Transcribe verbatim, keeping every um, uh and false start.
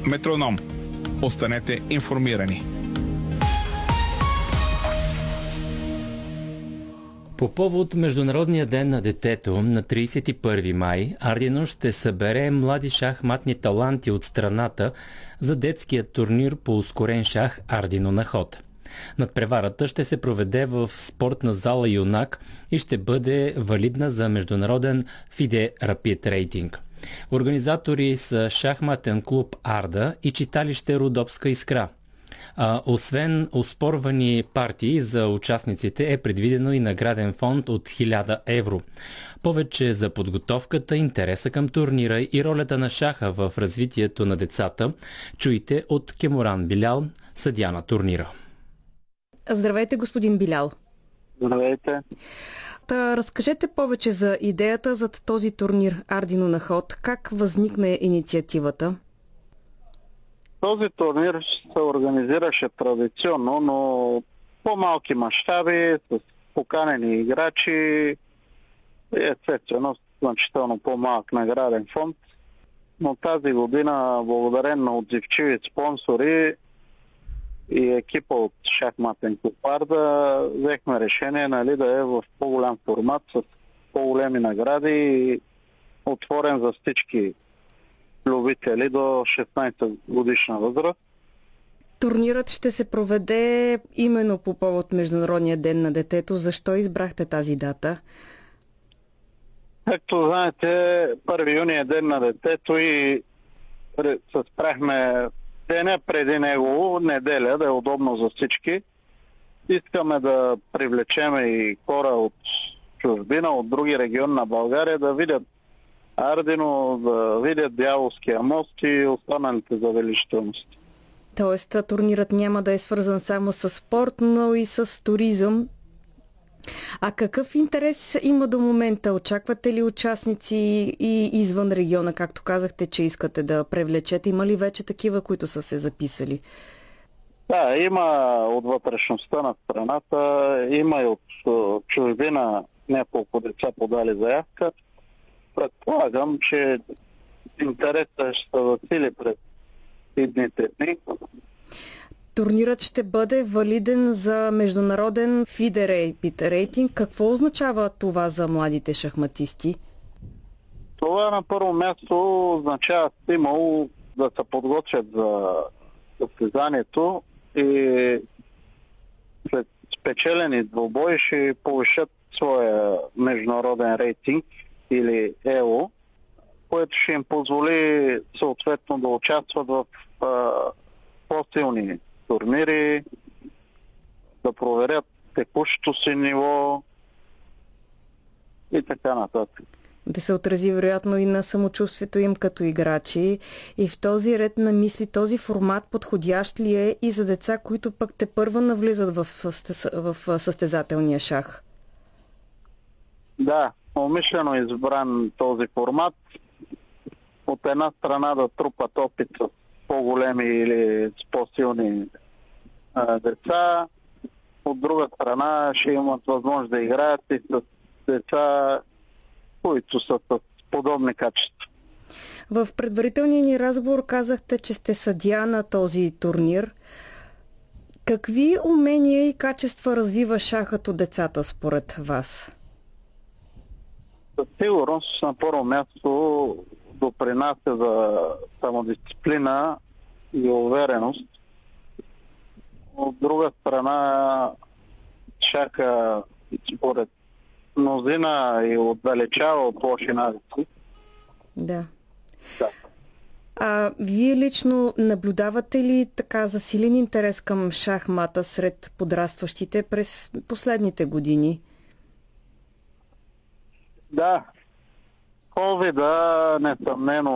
Метроном. Останете информирани. По повод Международния ден на детето на тридесет и първи май, Ардино ще събере млади шахматни таланти от страната за детския турнир по ускорен шах Ардино на ход. Надпреварата ще се проведе в спортна зала Юнак и ще бъде валидна за международен фиде Рапид рейтинг. Организатори са шахматен клуб Арда и читалище Родопска искра. А, освен оспорвани партии за участниците е предвидено и награден фонд от хиляда евро. Повече за подготовката, интереса към турнира и ролята на шаха в развитието на децата чуйте от Кеморан Билял, съдия на турнира. Здравейте, господин Билял. Здравейте. Та, разкажете повече за идеята за този турнир Ардино на ход. Как възникна инициативата? Този турнир се организираше традиционно, но по-малки мащаби, с поканени играчи и естествено значително по-малък награден фонд. Но тази година, благодарение на отзивчиви спонсори и екипа от шахматен клуб Арда, взехме решение, нали, да е в по-голям формат, с по-големи награди и отворен за всички любители до шестнадесет годишна възраст. Турнирът ще се проведе именно по повод Международния ден на детето. Защо избрахте тази дата? Както знаете, първи юни е ден на детето и се спряхме деня преди него, неделя, да е удобно за всички. Искаме да привлечем и хора от чужбина, от други региони на България, да видят Ардино, да видят Дяволския мост и останалите забележителности. Тоест, турнирът няма да е свързан само с спорт, но и с туризъм. А какъв интерес има до момента? Очаквате ли участници и извън региона, както казахте, че искате да привлечете? Има ли вече такива, които са се записали? Да, има от вътрешността на страната, има и от чужбина няколко деца подали заявка. Предполагам, че интересът ще се засили през идните дни. Турнирът ще бъде валиден за международен фиде Рапид рейтинг. Какво означава това за младите шахматисти? Това на първо място означава стимул да се подготвят за състезанието и след спечелени двубои ще повишат своя международен рейтинг или ЕО, което ще им позволи съответно да участват в а, по-силни турнири, да проверят текущото си ниво и така нататък. Да се отрази вероятно и на самочувствието им като играчи. И в този ред на мисли, този формат подходящ ли е и за деца, които пък тепърва навлизат в, в състезателния шах? Да, умишлено избран този формат. От една страна да трупат опит с по-големи или с по-силни а, деца. От друга страна ще имат възможност да играят и с деца, които са с подобни качества. В предварителния ни разговор казахте, че сте съдия на този турнир. Какви умения и качества развива шахът от децата според вас? Със сигурност на първо място допринася за самодисциплина и увереност. От друга страна, шаха според мнозина и отдалечава от лоши навици. Да. Да. А вие лично наблюдавате ли така засилен интерес към шахмата сред подрастващите през последните години? Да. ковида несъмнено